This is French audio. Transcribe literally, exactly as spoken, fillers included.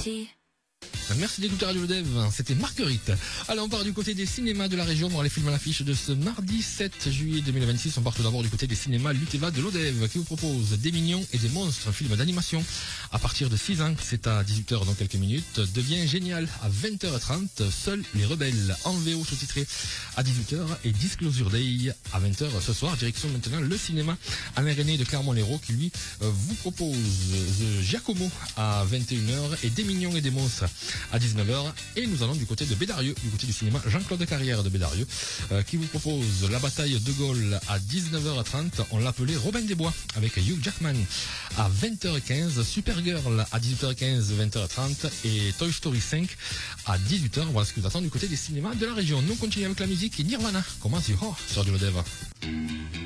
City. Merci d'écouter Radio Le Dev, c'était Marguerite. Allez, on part du côté des cinémas de la région, voir les films à l'affiche de ce mardi sept juillet deux mille vingt-six. On part tout d'abord du côté des cinémas Luteva de l'Odev qui vous propose Des Mignons et des Monstres, un film d'animation. À partir de six ans, c'est à dix-huit heures dans quelques minutes. Devient génial à vingt heures trente, Seuls les rebelles, en V O sous-titré à dix-huit heures. Et Disclosure Day à vingt heures ce soir. Direction maintenant le cinéma Alain René de Clermont-Lérault qui lui vous propose The Giacomo à vingt et une heures et Des Mignons et des Monstres à dix-neuf heures. Et nous allons du côté de Bédarieux, du côté du cinéma Jean-Claude Carrière de Bédarieux, euh, qui vous propose La bataille de Gaulle à dix-neuf heures trente. On l'appelait Robin des Bois avec Hugh Jackman à vingt heures quinze, Supergirl à dix-huit heures quinze, vingt heures trente et Toy Story cinq à dix-huit heures. Voilà ce qui vous attend du côté des cinémas de la région. Nous continuons avec la musique et Nirvana. Comment c'est oh, sur du Dev.